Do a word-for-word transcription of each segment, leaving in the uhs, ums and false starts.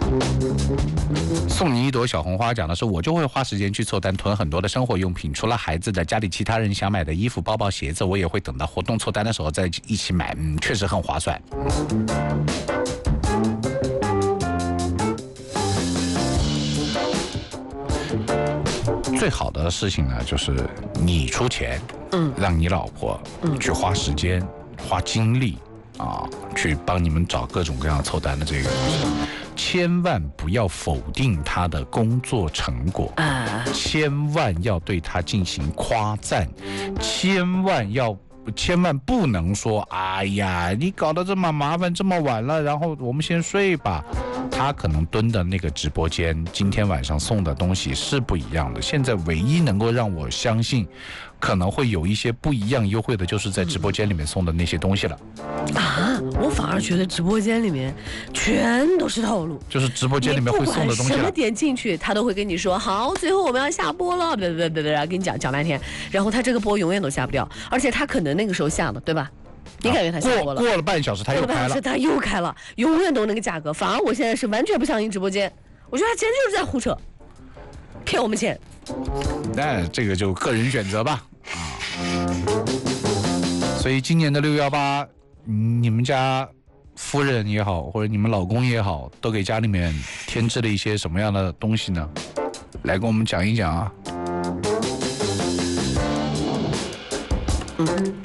送你一朵小红花讲的是我就会花时间去凑单囤很多的生活用品，除了孩子的，家里其他人想买的衣服包包鞋子我也会等到活动凑单的时候再一起买，嗯，确实很划算。最好的事情呢就是你出钱，嗯，让你老婆去花时间、嗯、花精力啊，去帮你们找各种各样凑单的这个东西，千万不要否定他的工作成果，千万要对他进行夸赞，千万要千万不能说哎呀你搞得这么麻烦这么晚了，然后我们先睡吧。他可能蹲的那个直播间今天晚上送的东西是不一样的，现在唯一能够让我相信可能会有一些不一样优惠的就是在直播间里面送的那些东西了啊！我反而觉得直播间里面全都是套路， 就是直播间里面会送的东西了， 什么点进去他都会跟你说好，最后我们要下播了，别别别别，跟你讲讲半天，然后他这个播永远都下不掉，而且他可能那个时候下的，对吧？你感觉他下播了、 啊、过, 过了半小时他又开了， 他又开了，永远都那个价格。反而我现在是完全不相信直播间，我觉得他简直就是在胡扯，骗我们钱。 那这个就个人选择吧啊。所以今年的六幺八，你们家夫人也好，或者你们老公也好，都给家里面添置了一些什么样的东西呢？来跟我们讲一讲啊。嗯。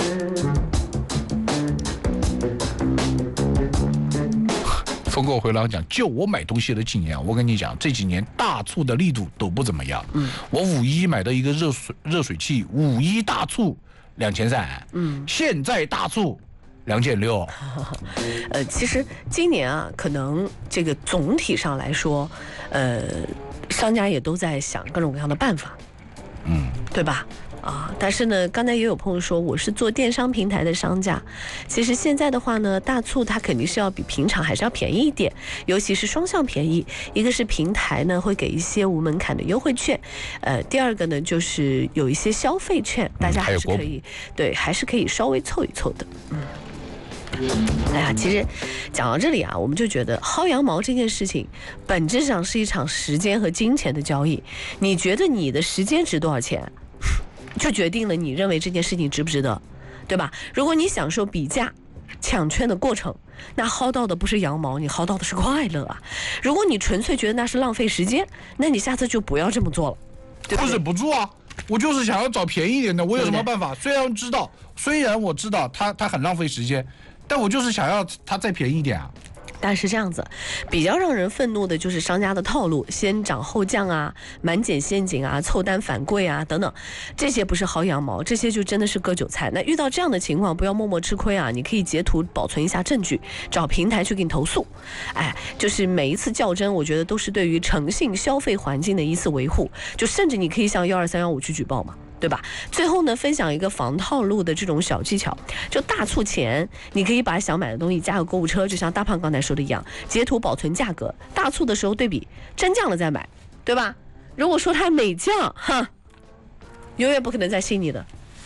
风过回廊讲，就我买东西的几年，我跟你讲，这几年大促的力度都不怎么样。嗯，我五一买的一个热水热水器，五一大促两千三，嗯，现在大促两千六。 呃，其实今年啊，可能这个总体上来说，呃，商家也都在想各种各样的办法，嗯，对吧？啊，但是呢，刚才也有朋友说我是做电商平台的商家，其实现在的话呢，大促它肯定是要比平常还是要便宜一点，尤其是双向便宜，一个是平台呢会给一些无门槛的优惠券，呃，第二个呢就是有一些消费券，大家还是可以、嗯、对，还是可以稍微凑一凑的，嗯。哎呀，其实讲到这里啊，我们就觉得薅羊毛这件事情本质上是一场时间和金钱的交易，你觉得你的时间值多少钱？就决定了你认为这件事情值不值得，对吧？如果你享受比价抢圈的过程，那薅到的不是羊毛，你薅到的是快乐啊。如果你纯粹觉得那是浪费时间，那你下次就不要这么做了，对不对？ 我忍不住啊，我就是想要找便宜一点的，我有什么办法？虽然知道，虽然我知道它它很浪费时间，但我就是想要它再便宜一点啊。 但是这样子比较让人愤怒的就是商家的套路，先涨后降啊，满减陷阱啊，凑单返柜啊等等，这些不是薅羊毛，这些就真的是割韭菜。那遇到这样的情况不要默默吃亏啊，你可以截图保存一下证据，找平台去给你投诉。哎，就是每一次较真我觉得都是对于诚信消费环境的一次维护，就甚至你可以向一二三一五去举报嘛，对吧？最后呢，分享一个防套路的这种小技巧，就大促前你可以把想买的东西加个购物车，就像大胖刚才说的一样，截图保存价格，大促的时候对比真降了再买，对吧？如果说它没降，哈，永远不可能再信你的，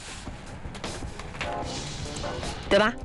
对吧？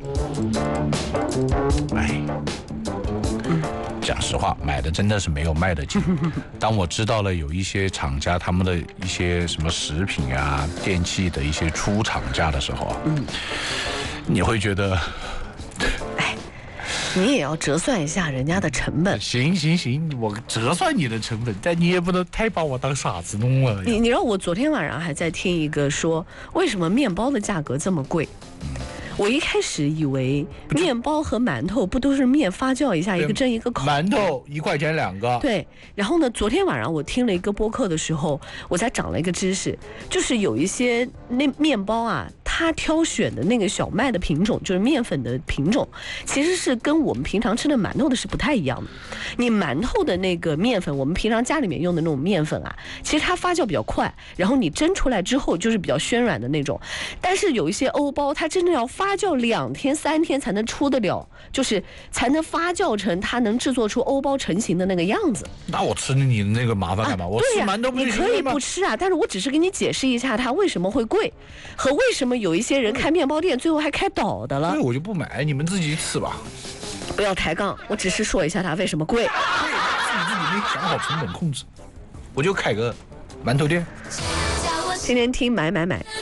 哎，讲实话，买的真的是没有卖的劲。当我知道了有一些厂家他们的一些什么食品啊、电器的一些出厂价的时候啊，嗯，你会觉得， 哎，你也要折算一下人家的成本。 行行行，我折算你的成本，但你也不能太把我当傻子弄了。 你你知道我昨天晚上还在听一个说，为什么面包的价格这么贵？嗯，我一开始以为面包和馒头不都是面发酵一下，一个蒸一个烤， 馒头一块钱两个。 对，然后呢，昨天晚上我听了一个播客的时候，我才长了一个知识，就是有一些那面包啊，它挑选的那个小麦的品种，就是面粉的品种，其实是跟我们平常吃的馒头的是不太一样的。你馒头的那个面粉，我们平常家里面用的那种面粉啊，其实它发酵比较快，然后你蒸出来之后就是比较暄软的那种。但是有一些欧包，它真的要发酵两天三天才能出得了，就是才能发酵成它能制作出欧包成型的那个样子。 那我吃你的那个麻烦干嘛？啊、我吃馒头不你可以不吃啊，但是我只是给你解释一下它为什么会贵，和为什么有一些人开面包店最后还开倒的了。 对，我就不买，你们自己吃吧。 不要抬杠，我只是说一下它为什么贵。 对，自己自己没想好成本控制，我就开个馒头店。 今天听买买买。